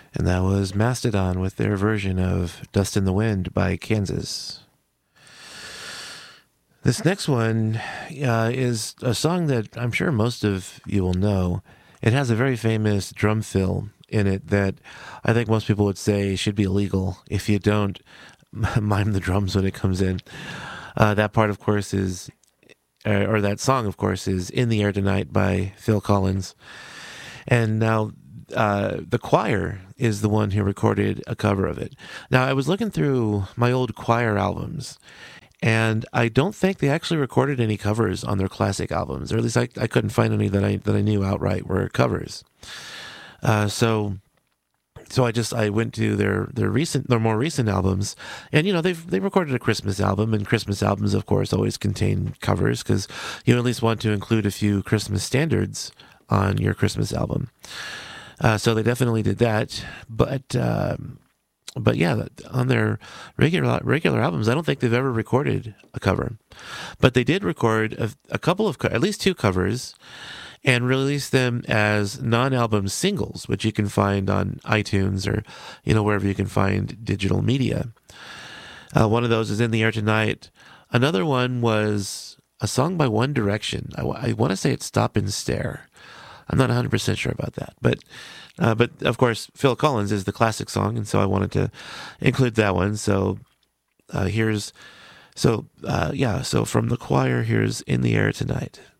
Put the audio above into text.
And that was Mastodon with their version of Dust in the Wind by Kansas. This next one is a song that I'm sure most of you will know. It has a very famous drum fill in it that I think most people would say should be illegal if you don't mime the drums when it comes in. That part, of course, is, or that song, of course, is In the Air Tonight by Phil Collins. And now the choir is the one who recorded a cover of it. Now, I was looking through my old choir albums, and I don't think they actually recorded any covers on their classic albums, or at least I couldn't find any that I knew outright were covers. So I went to their more recent albums, and they recorded a Christmas album, and Christmas albums, of course, always contain covers because you at least want to include a few Christmas standards on your Christmas album. So they definitely did that, but yeah, on their regular albums, I don't think they've ever recorded a cover, but they did record a couple of at least two covers, and release them as non-album singles, which you can find on iTunes or wherever you can find digital media. One of those is In the Air Tonight. Another one was a song by One Direction. I want to say it's Stop and Stare. I'm not 100% sure about that, but of course Phil Collins is the classic song, and so I wanted to include that one. So so from the choir, here's In the Air Tonight.